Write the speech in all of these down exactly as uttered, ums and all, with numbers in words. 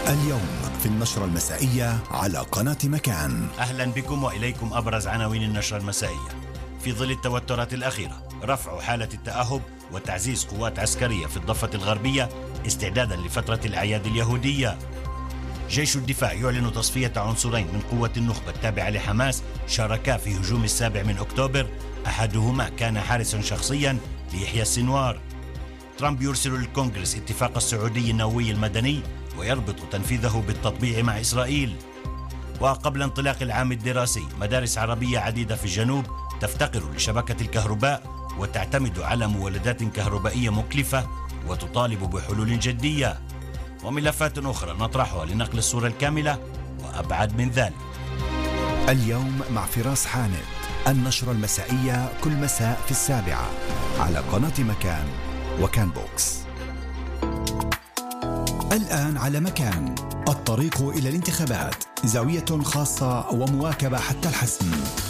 اليوم في النشرة المسائية على قناة مكان. أهلا بكم وإليكم أبرز عناوين النشرة المسائية. في ظل التوترات الأخيرة، رفع حالة التأهب وتعزيز قوات عسكرية في الضفة الغربية استعدادا لفترة الأعياد اليهودية. جيش الدفاع يعلن تصفية عنصرين من قوة النخبة التابعة لحماس شاركا في هجوم السابع من أكتوبر، أحدهما كان حارسا شخصيا ليحيى السنوار. ترامب يرسل للكونغرس اتفاق السعودي النووي المدني ويربط تنفيذه بالتطبيع مع إسرائيل. وقبل انطلاق العام الدراسي، مدارس عربية عديدة في الجنوب تفتقر لشبكة الكهرباء وتعتمد على مولدات كهربائية مكلفة وتطالب بحلول جدية. وملفات أخرى نطرحها لنقل الصورة الكاملة وأبعد من ذلك. اليوم مع فراس حامد، النشرة المسائية كل مساء في السابعة على قناة مكان وكان بوكس. الآن على مكان، الطريق إلى الانتخابات، زاوية خاصة ومواكبة حتى الحسم.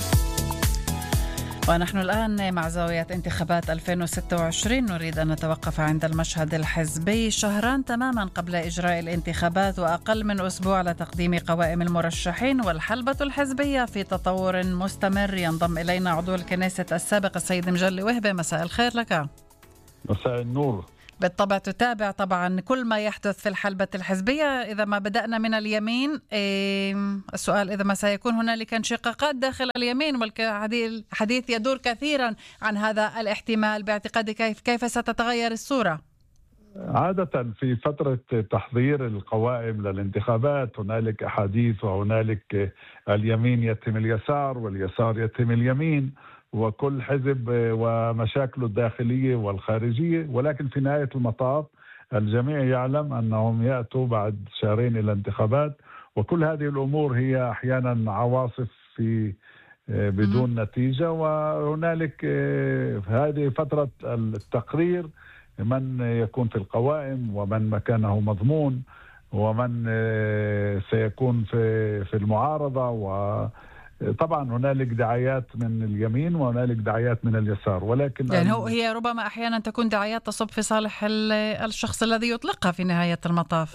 ونحن الآن مع زاوية انتخابات ألفين وستة وعشرين. نريد أن نتوقف عند المشهد الحزبي شهران تماما قبل إجراء الانتخابات وأقل من أسبوع لتقديم قوائم المرشحين، والحلبة الحزبية في تطور مستمر. ينضم إلينا عضو الكنيسة السابق السيد مجلي وهبة. مساء الخير لك. مساء النور. بالطبع تتابع طبعا كل ما يحدث في الحلبة الحزبية. إذا ما بدأنا من اليمين، إيه السؤال إذا ما سيكون هنالك انشقاقات داخل اليمين، والحديث يدور كثيرا عن هذا الاحتمال. باعتقادك كيف كيف ستتغير الصورة؟ عادة في فترة تحضير القوائم للانتخابات هنالك أحاديث، وهنالك اليمين يتم اليسار واليسار يتم اليمين، وكل حزب ومشاكله الداخلية والخارجية. ولكن في نهاية المطاف الجميع يعلم أنهم يأتوا بعد شهرين إلى الانتخابات، وكل هذه الأمور هي أحيانا عواصف في بدون نتيجة. وهنالك هذه فترة التقرير من يكون في القوائم ومن مكانه مضمون ومن سيكون في في المعارضة. و طبعا هنالك دعايات من اليمين وهنالك دعايات من اليسار، ولكن يعني هو هي ربما أحيانا تكون دعايات تصب في صالح الشخص الذي يطلقها في نهاية المطاف.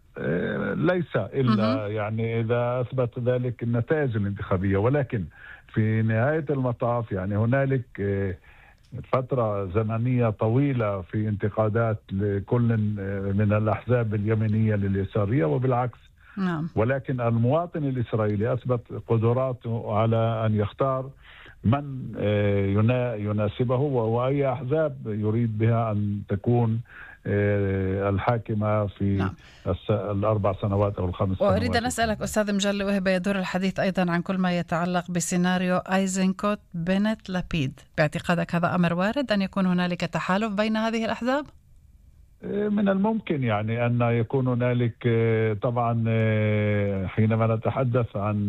ليس إلا يعني إذا أثبت ذلك النتائج الانتخابية، ولكن في نهاية المطاف يعني هنالك فترة زمنية طويلة في انتقادات لكل من الأحزاب اليمينية لليسارية وبالعكس. نعم. ولكن المواطن الإسرائيلي أثبت قدراته على أن يختار من يناسبه وأي أحزاب يريد بها أن تكون الحاكمة في نعم. الأربع سنوات أو الخمس سنوات. وأريد أن أسألك أستاذ مجلي وهبة، يدور الحديث أيضا عن كل ما يتعلق بسيناريو أيزنكوت بنت لابيد. باعتقادك هذا أمر وارد أن يكون هنالك تحالف بين هذه الأحزاب؟ من الممكن يعني أن يكون هنالك طبعا حينما نتحدث عن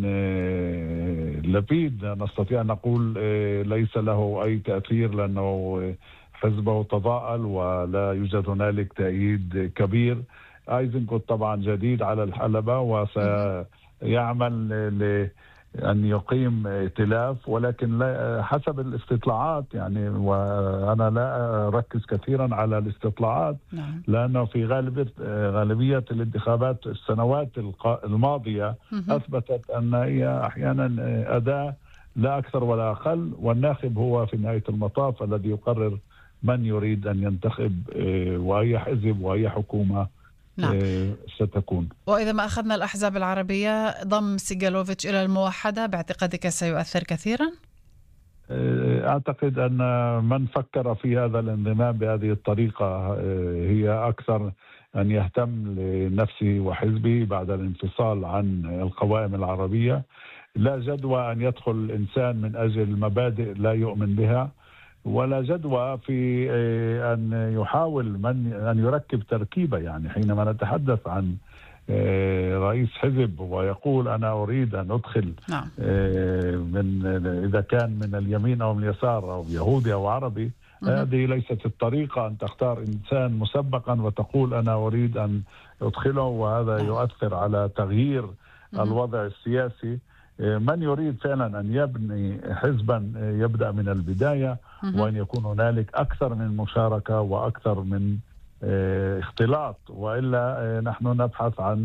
لبيد نستطيع أن نقول ليس له أي تأثير لأنه حزبه تضاءل ولا يوجد هنالك تأييد كبير. أيزنكوت طبعا جديد على الحلبة وسيعمل ل أن يقيم ائتلاف، ولكن لا حسب الاستطلاعات يعني، وأنا لا أركز كثيرا على الاستطلاعات نعم. لأنه في غالبية غالبية الانتخابات السنوات الماضية أثبتت أن هي أحيانا أداة لا أكثر ولا أقل، والناخب هو في نهاية المطاف الذي يقرر من يريد أن ينتخب وأي حزب وأي حكومة نعم. ستكون. وإذا ما أخذنا الأحزاب العربية، ضم سيغالوفيتش إلى الموحدة باعتقادك سيؤثر كثيرا؟ أعتقد أن من فكر في هذا الانضمام بهذه الطريقة هي أكثر أن يهتم لنفسه وحزبه بعد الانفصال عن القوائم العربية. لا جدوى أن يدخل إنسان من أجل مبادئ لا يؤمن بها، ولا جدوى في أن يحاول من أن يركب تركيبة. يعني حينما نتحدث عن رئيس حزب ويقول أنا أريد أن أدخل نعم. من إذا كان من اليمين أو من اليسار أو يهودي أو عربي، هذه ليست الطريقة أن تختار إنسان مسبقا وتقول أنا أريد أن أدخله، وهذا يؤثر على تغيير الوضع السياسي. من يريد فعلا أن يبني حزبا يبدأ من البداية وأن يكون هنالك أكثر من مشاركة وأكثر من اختلاط، وإلا نحن نبحث عن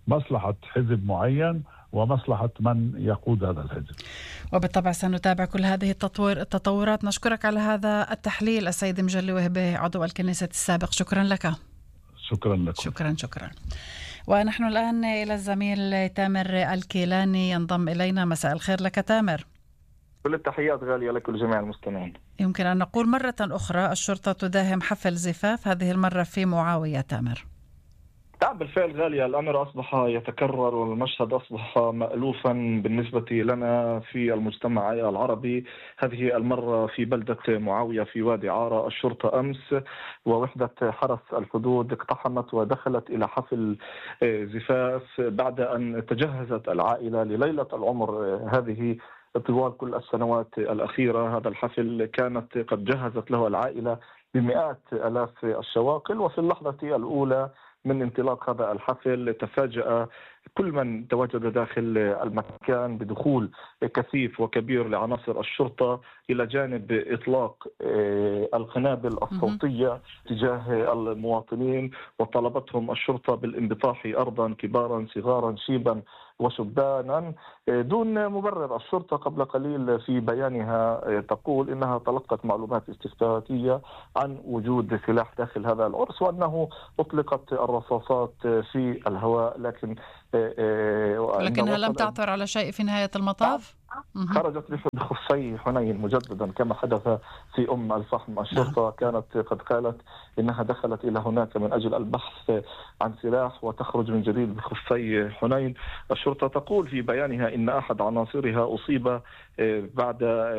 مصلحة حزب معين ومصلحة من يقود هذا الحزب. وبالطبع سنتابع كل هذه التطور التطورات. نشكرك على هذا التحليل السيد مجلي وهبة، عضو الكنيسة السابق. شكرا لك. شكرا لكم. شكرا شكرا. ونحن الآن إلى الزميل تامر الكيلاني ينضم إلينا. مساء الخير لك تامر. كل التحيات غالية لك ولجميع المستمعين. يمكن أن نقول مرة أخرى الشرطة تداهم حفل زفاف، هذه المرة في معاوية. تامر. نعم بالفعل غالية، الأمر أصبح يتكرر والمشهد أصبح مألوفا بالنسبة لنا في المجتمع العربي. هذه المرة في بلدة معاوية في وادي عارة. الشرطة أمس ووحدة حرس الحدود اقتحمت ودخلت إلى حفل زفاف بعد أن تجهزت العائلة لليلة العمر هذه طوال كل السنوات الأخيرة. هذا الحفل كانت قد جهزت له العائلة بمئات آلاف الشواقل، وفي اللحظة الأولى من انطلاق هذا الحفل تفاجأ كل من تواجد داخل المكان بدخول كثيف وكبير لعناصر الشرطة إلى جانب إطلاق القنابل الصوتية تجاه المواطنين، وطلبتهم الشرطة بالانبطاح أرضا، كبارا صغارا شيبا وشبانا دون مبرر. الشرطة قبل قليل في بيانها تقول إنها تلقت معلومات استخباراتية عن وجود سلاح داخل هذا العرس، وأنه أطلقت الرصاصات في الهواء، لكن ولكنها لم تعثر على شيء في نهاية المطاف. خرجت بخفي حنين مجددا كما حدث في أم الفحم. الشرطة كانت قد قالت إنها دخلت إلى هناك من أجل البحث عن سلاح وتخرج من جديد بخفي حنين. الشرطة تقول في بيانها إن أحد عناصرها أصيب بعد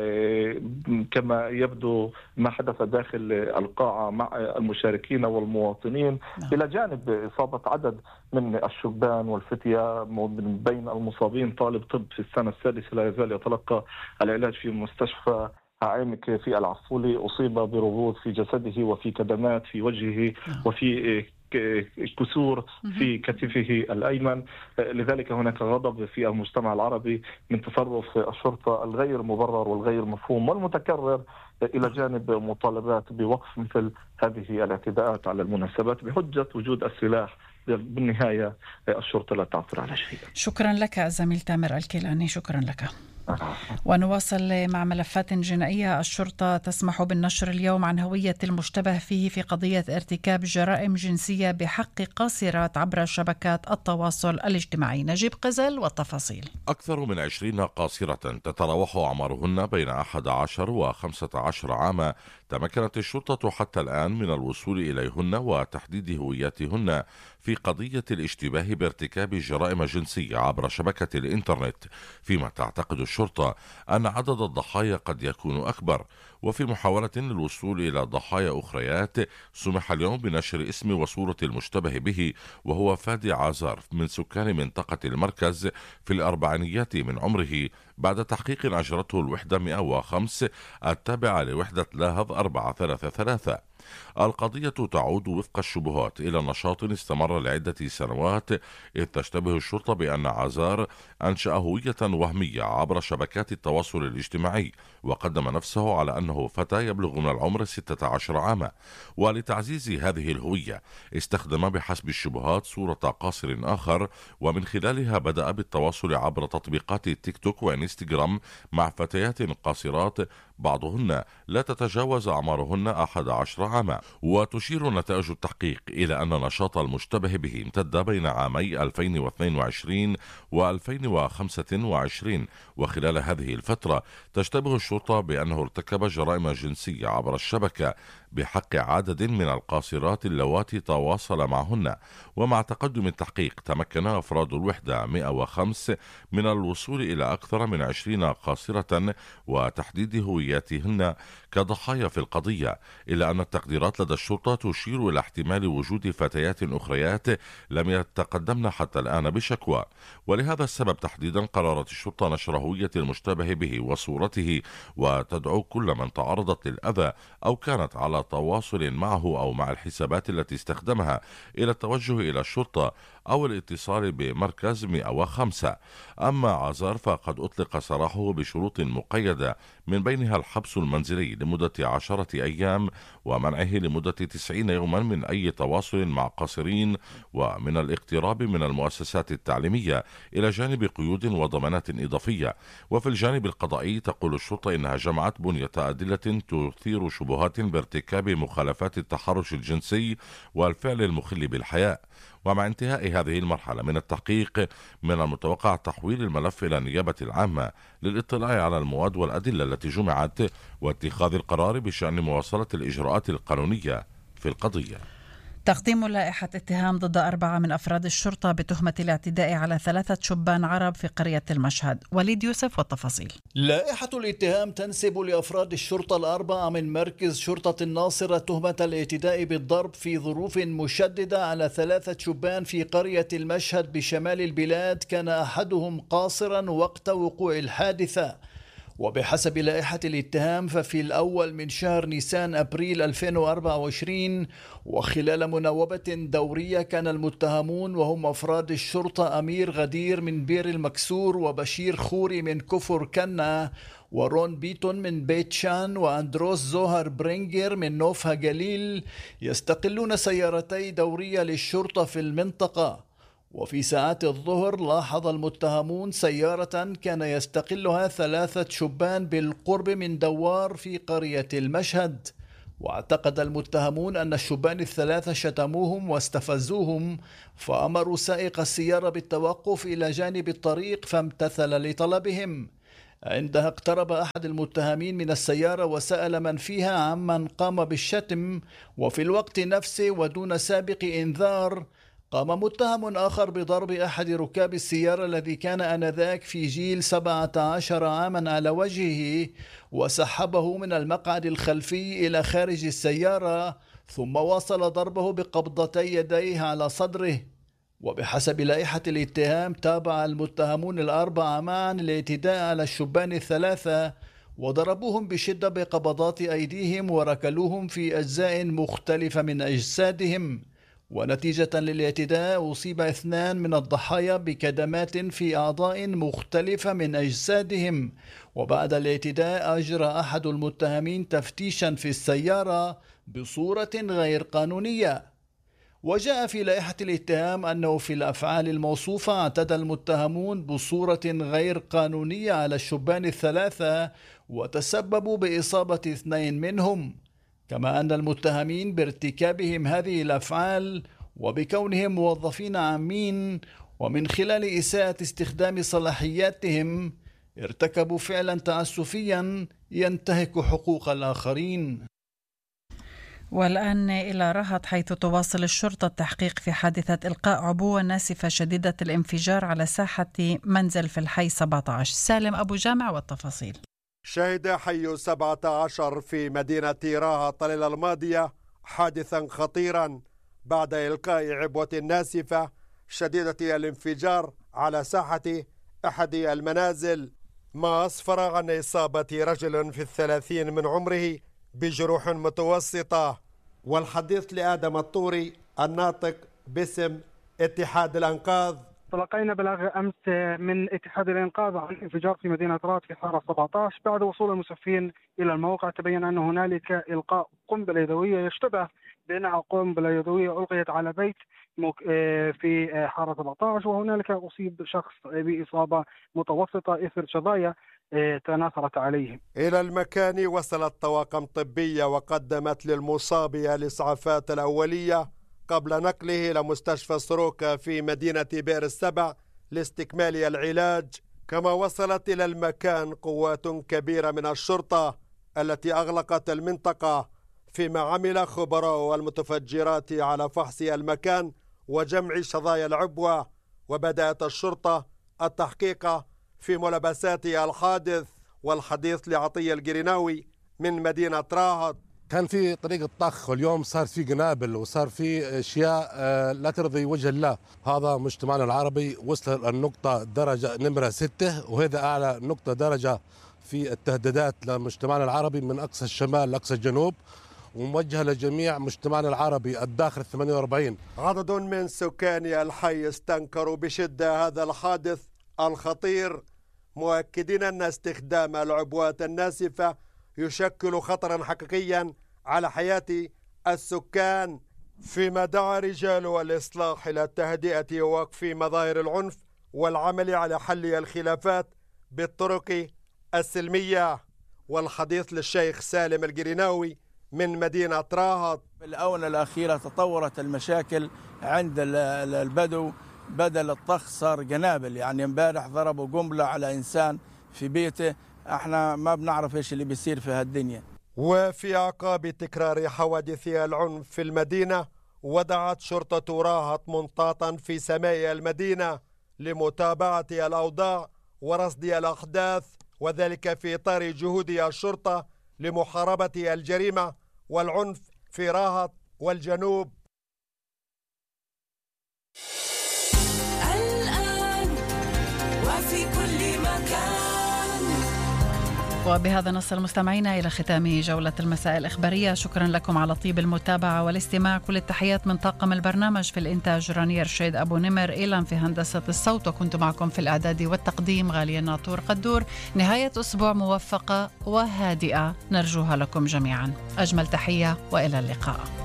كما يبدو ما حدث داخل القاعة مع المشاركين والمواطنين، إلى جانب إصابة عدد من الشبان والفتية. من بين المصابين طالب طب في السنة السادسة لا يزال يتلقى العلاج في مستشفى عامك في العفولي، أصيب بربوط في جسده وفي كدمات في وجهه وفي كسور في كتفه الأيمن. لذلك هناك غضب في المجتمع العربي من تصرف الشرطة الغير مبرر والغير مفهوم والمتكرر، إلى جانب مطالبات بوقف مثل هذه الاعتداءات على المناسبات بحجة وجود السلاح. بالنهاية الشرطة لا تعثر على شيء. شكرا لك الزميل تامر الكيلاني. شكرا لك. ونواصل مع ملفات جنائية. الشرطة تسمح بالنشر اليوم عن هوية المشتبه فيه في قضية ارتكاب جرائم جنسية بحق قاصرات عبر شبكات التواصل الاجتماعي. نجيب قزل والتفاصيل. أكثر من عشرين قاصرة تتراوح أعمارهن بين أحد عشر وخمسة عشر عاما تمكنت الشرطة حتى الآن من الوصول إليهن وتحديد هوياتهن في قضية الاشتباه بارتكاب جرائم جنسية عبر شبكة الإنترنت، فيما تعتقد الشرطة أن عدد الضحايا قد يكون أكبر. وفي محاولة للوصول إلى ضحايا أخريات سمح اليوم بنشر اسم وصورة المشتبه به، وهو فادي عازار من سكان منطقة المركز في الأربعينيات من عمره، بعد تحقيق أجرته الوحدة مئة وخمسة التابعة لوحدة لاهض أربعة ثلاثة ثلاثة. القضية تعود وفق الشبهات إلى نشاط استمر لعدة سنوات، إذ تشتبه الشرطة بأن عازار أنشأ هوية وهمية عبر شبكات التواصل الاجتماعي، وقدم نفسه على أنه فتى يبلغ من العمر ستة عشر عاما. ولتعزيز هذه الهوية استخدم بحسب الشبهات صورة قاصر آخر، ومن خلالها بدأ بالتواصل عبر تطبيقات التيك توك وإنستغرام مع فتيات قاصرات بعضهن لا تتجاوز أعمارهن أحد عشر عاما. وتشير نتائج التحقيق إلى أن نشاط المشتبه به امتد بين عامي ألفين واثنين وعشرين وألفين وخمسة وعشرين، وخلال هذه الفترة تشتبه الشرطة بأنه ارتكب جرائم جنسية عبر الشبكة بحق عدد من القاصرات اللواتي تواصل معهن. ومع تقدم التحقيق تمكن أفراد الوحدة مئة وخمسة من الوصول إلى أكثر من عشرين قاصرة وتحديد هوياتهن كضحايا في القضية، إلا أن التقديرات لدى الشرطة تشير إلى احتمال وجود فتيات أخريات لم يتقدمن حتى الآن بشكوى. ولهذا السبب تحديدا قررت الشرطة نشر هوية المشتبه به وصورته، وتدعو كل من تعرضت للأذى أو كانت على تواصل معه أو مع الحسابات التي استخدمها إلى التوجه إلى الشرطة أو الاتصال بمركز مئة وخمسة. أما عازار فقد أطلق سراحه بشروط مقيدة، من بينها الحبس المنزلي لمدة عشرة أيام ومنعه لمدة تسعين يوما من أي تواصل مع قاصرين ومن الاقتراب من المؤسسات التعليمية، إلى جانب قيود وضمانات إضافية. وفي الجانب القضائي تقول الشرطة إنها جمعت بنية أدلة تثير شبهات بارتكاب مخالفات التحرش الجنسي والفعل المخل بالحياء. ومع انتهاء هذه المرحلة من التحقيق من المتوقع تحويل الملف إلى النيابة العامة للاطلاع على المواد والأدلة التي جمعت واتخاذ القرار بشأن مواصلة الإجراءات القانونية في القضية. تقديم لائحة اتهام ضد أربعة من أفراد الشرطة بتهمة الاعتداء على ثلاثة شبان عرب في قرية المشهد. وليد يوسف والتفاصيل. لائحة الاتهام تنسب لأفراد الشرطة الأربعة من مركز شرطة الناصرة تهمة الاعتداء بالضرب في ظروف مشددة على ثلاثة شبان في قرية المشهد بشمال البلاد، كان أحدهم قاصرا وقت وقوع الحادثة. وبحسب لائحة الاتهام ففي الأول من شهر نيسان أبريل ألفين وأربعة وعشرين وخلال مناوبة دورية كان المتهمون وهم أفراد الشرطة أمير غدير من بير المكسور وبشير خوري من كفر كنا ورون بيتون من بيت شان وأندروس زوهر برينجر من نوفها جليل يستقلون سيارتي دورية للشرطة في المنطقة. وفي ساعات الظهر لاحظ المتهمون سيارة كان يستقلها ثلاثة شبان بالقرب من دوار في قرية المشهد، واعتقد المتهمون أن الشبان الثلاثة شتموهم واستفزوهم، فأمروا سائق السيارة بالتوقف إلى جانب الطريق فامتثل لطلبهم. عندها اقترب أحد المتهمين من السيارة وسأل من فيها عمن قام بالشتم، وفي الوقت نفسه ودون سابق إنذار قام متهم آخر بضرب أحد ركاب السيارة الذي كان آنذاك في جيل سبعة عشر عاما على وجهه، وسحبه من المقعد الخلفي إلى خارج السيارة، ثم واصل ضربه بقبضتي يديه على صدره. وبحسب لائحة الاتهام تابع المتهمون الأربعة معا الاعتداء على الشبان الثلاثة وضربوهم بشدة بقبضات أيديهم وركلوهم في أجزاء مختلفة من أجسادهم. ونتيجة للاعتداء أصيب اثنان من الضحايا بكدمات في أعضاء مختلفة من أجسادهم. وبعد الاعتداء أجرى أحد المتهمين تفتيشا في السيارة بصورة غير قانونية. وجاء في لائحة الاتهام أنه في الأفعال الموصوفة اعتدى المتهمون بصورة غير قانونية على الشبان الثلاثة وتسببوا بإصابة اثنين منهم، كما أن المتهمين بارتكابهم هذه الأفعال وبكونهم موظفين عامين ومن خلال إساءة استخدام صلاحياتهم ارتكبوا فعلا تعسفيا ينتهك حقوق الآخرين. والآن إلى رهط، حيث تواصل الشرطة التحقيق في حادثة إلقاء عبوة ناسفة شديدة الانفجار على ساحة منزل في الحي سبعة عشر. سالم أبو جامع والتفاصيل. شهد حي سبعة عشر في مدينة رهط الليلة الماضية حادثا خطيرا بعد إلقاء عبوة ناسفة شديدة الانفجار على ساحة أحد المنازل، ما أسفر عن إصابة رجل في الثلاثين من عمره بجروح متوسطة. والحديث لآدم الطوري الناطق باسم اتحاد الأنقاذ. تلقينا بلاغ أمس من اتحاد الإنقاذ عن انفجار في مدينة رهط في حارة سبعة عشر. بعد وصول المسعفين إلى الموقع تبين أن هنالك إلقاء قنبلة يدوية يشتبه بأنها قنبلة يدوية ألقيت على بيت في حارة سبعة عشر، وهنالك أصيب شخص بإصابة متوسطة إثر شظايا تناثرت عليه. إلى المكان وصلت طواقم طبية وقدمت للمصاب الإسعافات الأولية قبل نقله إلى مستشفى سروكا في مدينة بئر السبع لاستكمال العلاج. كما وصلت إلى المكان قوات كبيرة من الشرطة التي أغلقت المنطقة، فيما عمل خبراء المتفجرات على فحص المكان وجمع شظايا العبوة. وبدأت الشرطة التحقيق في ملابسات الحادث. والحديث لعطية القرناوي من مدينة رهط. كان في طريقة طخ، واليوم صار في قنابل وصار في اشياء لا ترضي وجه الله. هذا مجتمعنا العربي وصل النقطة درجة نمرة ستة، وهذا أعلى نقطة درجة في التهديدات لمجتمعنا العربي من أقصى الشمال لأقصى الجنوب، وموجهة لجميع مجتمعنا العربي الداخل ثمانية وأربعين. عدد من سكان الحي استنكروا بشدة هذا الحادث الخطير، مؤكدين أن استخدام العبوات الناسفة يشكل خطرا حقيقيا على حياة السكان، فيما دعا رجال الإصلاح إلى التهدئة ووقف مظاهر العنف والعمل على حل الخلافات بالطرق السلمية. والحديث للشيخ سالم القريناوي من مدينة راهط. بالآونة الأخيرة تطورت المشاكل عند البدو، بدل الطخ صار قنابل. يعني امبارح ضربوا قنبلة على إنسان في بيته، احنا ما بنعرف ايش اللي بيصير في هالدنيا. وفي أعقاب تكرار حوادث العنف في المدينة، وضعت شرطة راهط منطاطا في سماء المدينة لمتابعة الأوضاع ورصد الأحداث، وذلك في إطار جهود الشرطة لمحاربة الجريمة والعنف في راهط والجنوب. الآن وفي كل مكان. وبهذا نصل مستمعينا إلى ختام جولة المساء الإخبارية. شكرا لكم على طيب المتابعة والاستماع. كل التحيات من طاقم البرنامج. في الإنتاج رانيا رشيد أبو نمر، إيلان في هندسة الصوت، وكنت معكم في الإعداد والتقديم غالية ناطور قدور. نهاية أسبوع موفقة وهادئة نرجوها لكم جميعا. أجمل تحية وإلى اللقاء.